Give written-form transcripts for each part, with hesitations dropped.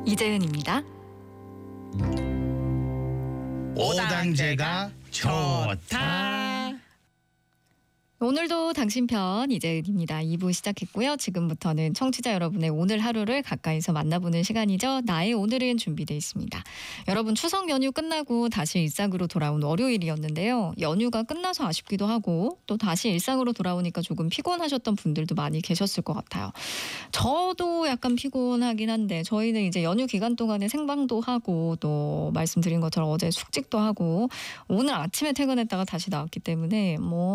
이재은입니다. 오당제가 좋다. 오늘도 당신 편 이재은입니다. 2부 시작했고요. 지금부터는 청취자 여러분의 오늘 하루를 가까이서 만나보는 시간이죠. 나의 오늘은 준비되어 있습니다. 여러분 추석 연휴 끝나고 다시 일상으로 돌아온 월요일이었는데요. 연휴가 끝나서 아쉽기도 하고 또 다시 일상으로 돌아오니까 조금 피곤하셨던 분들도 많이 계셨을 것 같아요. 저도 약간 피곤하긴 한데 저희는 이제 연휴 기간 동안에 생방도 하고 또 말씀드린 것처럼 어제 숙직도 하고 오늘 아침에 퇴근했다가 다시 나왔기 때문에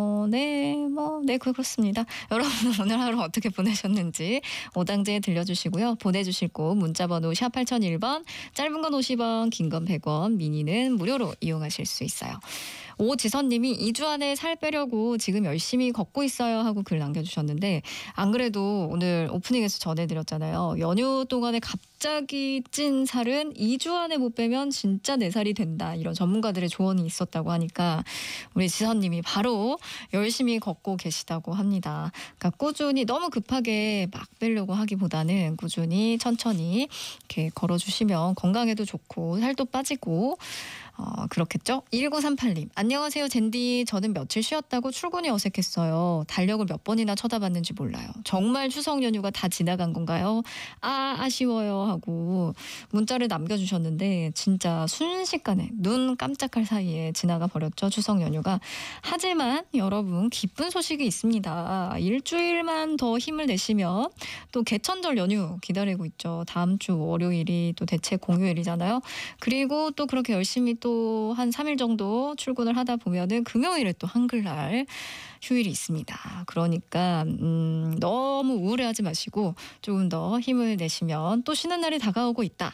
그렇습니다. 여러분 오늘 하루 어떻게 보내셨는지 오당제에 들려주시고요. 보내주실 곳 문자번호 샵 8001번, 짧은 건 50원, 긴 건 100원, 미니는 무료로 이용하실 수 있어요. 오지선님이 2주 안에 살 빼려고 지금 열심히 걷고 있어요 하고 글 남겨주셨는데, 안 그래도 오늘 오프닝에서 전해드렸잖아요. 연휴 동안에 갑자기 찐 살은 2주 안에 못 빼면 진짜 내 살이 된다, 이런 전문가들의 조언이 있었다고 하니까 우리 지선님이 바로 열심히 걷고 계시다고 합니다. 그러니까 꾸준히 너무 급하게 막 빼려고 하기보다는 꾸준히 천천히 이렇게 걸어주시면 건강에도 좋고 살도 빠지고 그렇겠죠? 1938님. 안녕하세요 젠디. 저는 며칠 쉬었다고 출근이 어색했어요. 달력을 몇 번이나 쳐다봤는지 몰라요. 정말 추석 연휴가 다 지나간 건가요? 아쉬워요 하고 문자를 남겨주셨는데 진짜 순식간에 눈 깜짝할 사이에 지나가 버렸죠. 추석 연휴가. 하지만 여러분 기쁜 소식이 있습니다. 일주일만 더 힘을 내시면 또 개천절 연휴 기다리고 있죠. 다음 주 월요일이 또 대체 공휴일이잖아요. 그리고 또 그렇게 열심히 또 한 3일 정도 출근을 하다 보면은 금요일에 또 한글날 휴일이 있습니다. 그러니까 너무 우울해하지 마시고 조금 더 힘을 내시면 또 쉬는 날이 다가오고 있다.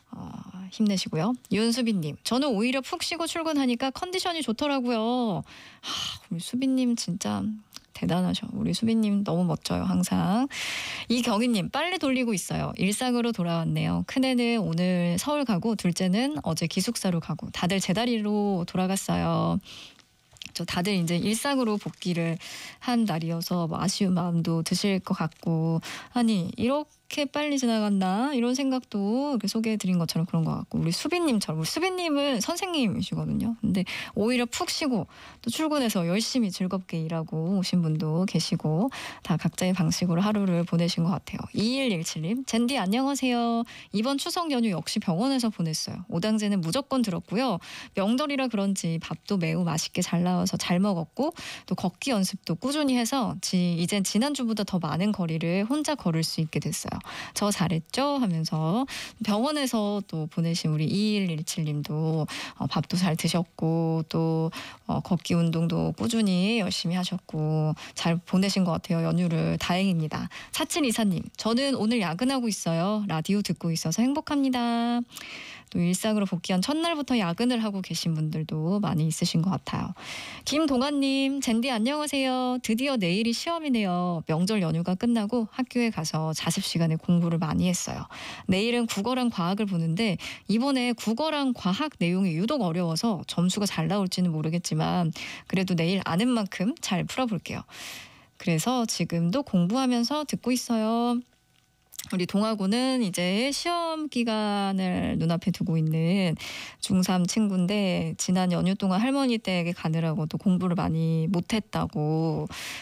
힘내시고요. 윤수빈님, 저는 오히려 푹 쉬고 출근하니까 컨디션이 좋더라고요. 우리 수빈님 진짜 대단하셔. 우리 수빈님 너무 멋져요. 항상. 이경희님, 빨래 돌리고 있어요. 일상으로 돌아왔네요. 큰애는 오늘 서울 가고 둘째는 어제 기숙사로 가고 다들 제다리로 돌아갔어요. 다들 이제 일상으로 복귀를 한 날이어서 아쉬운 마음도 드실 것 같고, 아니 이렇게 빨리 지나갔나 이런 생각도 이렇게 소개해드린 것처럼 그런 것 같고, 우리 수빈님처럼, 우리 수빈님은 선생님이시거든요. 근데 오히려 푹 쉬고 또 출근해서 열심히 즐겁게 일하고 오신 분도 계시고 다 각자의 방식으로 하루를 보내신 것 같아요. 2117님, 젠디 안녕하세요. 이번 추석 연휴 역시 병원에서 보냈어요. 오당제는 무조건 들었고요. 명절이라 그런지 밥도 매우 맛있게 잘 나와서 잘 먹었고 또 걷기 연습도 꾸준히 해서 이젠 지난주보다 더 많은 거리를 혼자 걸을 수 있게 됐어요. 저 잘했죠? 하면서 병원에서 또 보내신 우리 2117님도 밥도 잘 드셨고 또 걷기 운동도 꾸준히 열심히 하셨고 잘 보내신 것 같아요. 연휴를. 다행입니다. 4724님, 저는 오늘 야근하고 있어요. 라디오 듣고 있어서 행복합니다. 또 일상으로 복귀한 첫날부터 야근을 하고 계신 분들도 많이 있으신 것 같아요. 김동환님, 젠디 안녕하세요. 드디어 내일이 시험이네요. 명절 연휴가 끝나고 학교에 가서 자습 시간에 공부를 많이 했어요. 내일은 국어랑 과학을 보는데 이번에 국어랑 과학 내용이 유독 어려워서 점수가 잘 나올지는 모르겠지만 그래도 내일 아는 만큼 잘 풀어볼게요. 그래서 지금도 공부하면서 듣고 있어요. 우리 동아고는 이제 시험 기간을 눈앞에 두고 있는 중3 친구인데 지난 연휴 동안 할머니 댁에 가느라고 또 공부를 많이 못했다고